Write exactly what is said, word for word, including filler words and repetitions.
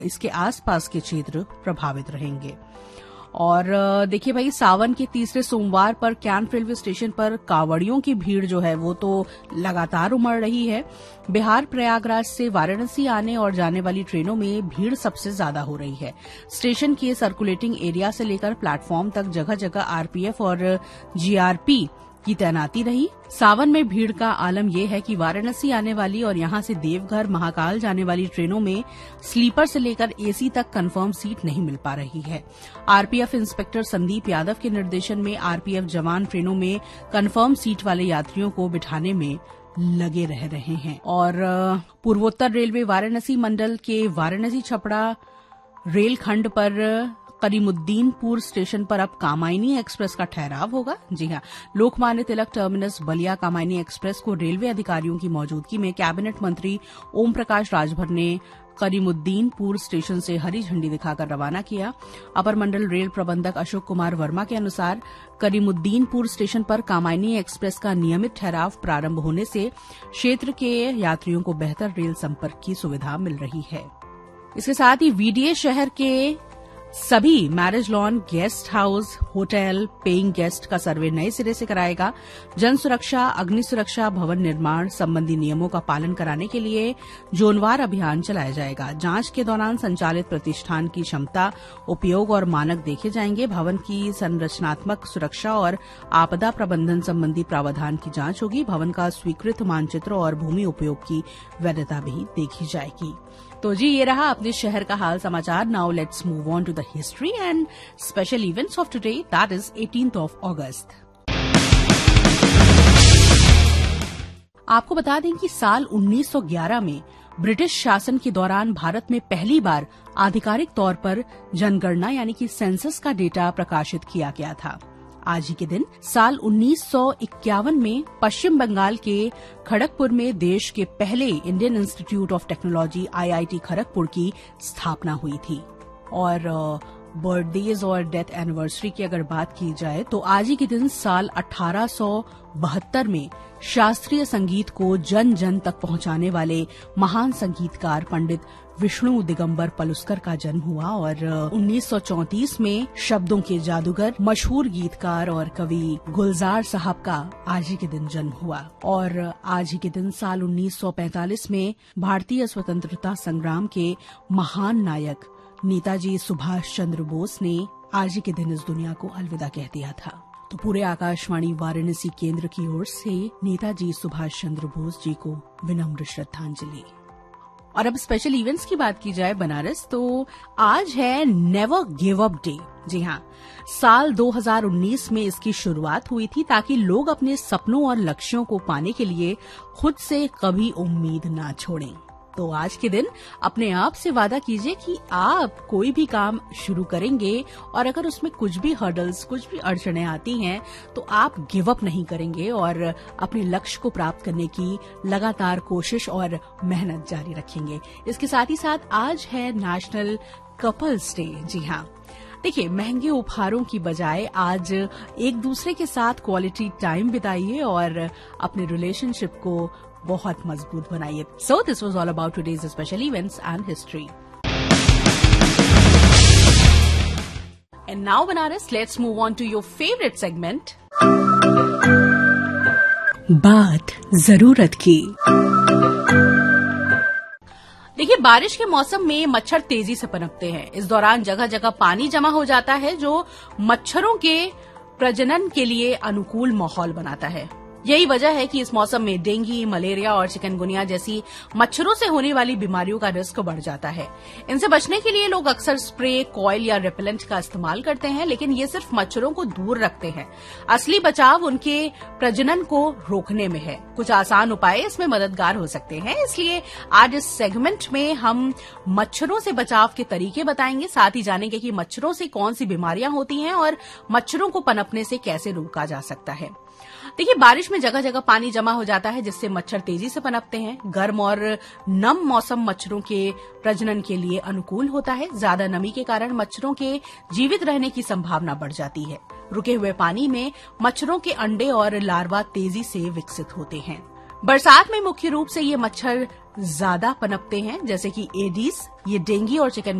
इसके आसपास के क्षेत्र प्रभावित रहेंगे। और देखिए भाई, सावन के तीसरे सोमवार पर कैंट रेलवे स्टेशन पर कावड़ियों की भीड़ जो है वो तो लगातार उमड़ रही है। बिहार प्रयागराज से वाराणसी आने और जाने वाली ट्रेनों में भीड़ सबसे ज्यादा हो रही है। स्टेशन के सर्कुलेटिंग एरिया से लेकर प्लेटफॉर्म तक जगह जगह आरपीएफ और जीआरपी की तैनाती रही। सावन में भीड़ का आलम यह है कि वाराणसी आने वाली और यहां से देवघर महाकाल जाने वाली ट्रेनों में स्लीपर से लेकर एसी तक कंफर्म सीट नहीं मिल पा रही है। आरपीएफ इंस्पेक्टर संदीप यादव के निर्देशन में आरपीएफ जवान ट्रेनों में कंफर्म सीट वाले यात्रियों को बिठाने में लगे रह रहे हैं। और पूर्वोत्तर रेलवे वाराणसी मंडल के वाराणसी छपड़ा रेलखंड पर करीमुद्दीनपुर स्टेशन पर अब कामायनी एक्सप्रेस का ठहराव होगा। जी हां, लोकमान्य तिलक टर्मिनस बलिया कामायनी एक्सप्रेस को रेलवे अधिकारियों की मौजूदगी में कैबिनेट मंत्री ओम प्रकाश राजभर ने करीमुद्दीनपुर स्टेशन से हरी झंडी दिखाकर रवाना किया। अपर मंडल रेल प्रबंधक अशोक कुमार वर्मा के अनुसार करीमुद्दीनपुर स्टेशन पर कामायनी एक्सप्रेस का नियमित ठहराव प्रारंभ होने से क्षेत्र के यात्रियों को बेहतर रेल संपर्क की सुविधा मिल रही है। इसके साथ ही वीडीए शहर के सभी marriage lawn, guest house, hotel, paying guest का सर्वे नए सिरे से कराएगा। जन सुरक्षा, अग्नि सुरक्षा, भवन निर्माण संबंधी नियमों का पालन कराने के लिए जोनवार अभियान चलाया जाएगा। जांच के दौरान संचालित प्रतिष्ठान की क्षमता, उपयोग और मानक देखे जाएंगे। भवन की संरचनात्मक सुरक्षा और आपदा प्रबंधन संबंधी प्रावधान की जांच होगी। भवन का स्वीकृत मानचित्र और भूमि उपयोग की वैधता भी देखी जाएगी। तो जी, ये रहा अपने शहर का हाल समाचार। Now let's move on to the history and special events of today, that is eighteenth of अगस्त। आपको बता दें कि साल उन्नीस सौ ग्यारह में ब्रिटिश शासन के दौरान भारत में पहली बार आधिकारिक तौर पर जनगणना यानी कि सेंसस का डेटा प्रकाशित किया गया था। आज ही के दिन साल उन्नीस सौ इक्यावन में पश्चिम बंगाल के खड़गपुर में देश के पहले Indian institute of technology IIT Kharagpur की स्थापना हुई थी। और बर्थडेज और डेथ एनिवर्सरी की अगर बात की जाए तो आज ही के दिन साल अठारह सौ बहत्तर में शास्त्रीय संगीत को जन जन तक पहुंचाने वाले महान संगीतकार पंडित विष्णु दिगंबर पलुस्कर का जन्म हुआ। और उन्नीस सौ चौंतीस में शब्दों के जादूगर, मशहूर गीतकार और कवि गुलजार साहब का आज ही के दिन जन्म हुआ। और आज ही के दिन साल उन्नीस सौ पैंतालीस में भारतीय स्वतंत्रता संग्राम के महान नायक नेताजी सुभाष चंद्र बोस ने आज ही के दिन इस दुनिया को अलविदा कह दिया था। तो पूरे आकाशवाणी वाराणसी केंद्र की ओर से नेताजी सुभाष चंद्र बोस जी को विनम्र श्रद्धांजलि। और अब स्पेशल इवेंट्स की बात की जाए बनारस, तो आज है नेवर गिव अप डे। जी हाँ, साल दो हज़ार उन्नीस में इसकी शुरुआत हुई थी ताकि लोग अपने सपनों और लक्ष्यों को पाने के लिए खुद से कभी उम्मीद ना छोड़ें। तो आज के दिन अपने आप से वादा कीजिए कि आप कोई भी काम शुरू करेंगे और अगर उसमें कुछ भी हर्डल्स, कुछ भी अड़चनें आती हैं तो आप गिव अप नहीं करेंगे और अपने लक्ष्य को प्राप्त करने की लगातार कोशिश और मेहनत जारी रखेंगे। इसके साथ ही साथ आज है नेशनल कपल्स डे। जी हाँ, देखिए, महंगे उपहारों की बजाय आज एक दूसरे के साथ क्वालिटी टाइम बिताइए और अपने रिलेशनशिप को बहुत मजबूत बनाइए। So this was all about today's special events and history. And now Banaras, let's move on to your favourite segment, बात जरूरत की। देखिए, बारिश के मौसम में मच्छर तेजी से पनपते हैं। इस दौरान जगह जगह पानी जमा हो जाता है जो मच्छरों के प्रजनन के लिए अनुकूल माहौल बनाता है। यही वजह है कि इस मौसम में डेंगू, मलेरिया और चिकनगुनिया जैसी मच्छरों से होने वाली बीमारियों का रिस्क बढ़ जाता है। इनसे बचने के लिए लोग अक्सर स्प्रे, कॉइल या रिपेलेंट का इस्तेमाल करते हैं, लेकिन ये सिर्फ मच्छरों को दूर रखते हैं। असली बचाव उनके प्रजनन को रोकने में है। कुछ आसान उपाय इसमें मददगार हो सकते हैं, इसलिए आज इस सेगमेंट में हम मच्छरों से बचाव के तरीके बताएंगे। साथ ही जानेंगे कि मच्छरों से कौन सी बीमारियां होती हैं और मच्छरों को पनपने से कैसे रोका जा सकता है। देखिए, बारिश में जगह जगह पानी जमा हो जाता है जिससे मच्छर तेजी से पनपते हैं। गर्म और नम मौसम मच्छरों के प्रजनन के लिए अनुकूल होता है। ज्यादा नमी के कारण मच्छरों के जीवित रहने की संभावना बढ़ जाती है। रुके हुए पानी में मच्छरों के अंडे और लार्वा तेजी से विकसित होते हैं। बरसात में मुख्य रूप से ये मच्छर ज्यादा पनपते हैं, जैसे कि एडीज, ये डेंगू और चिकन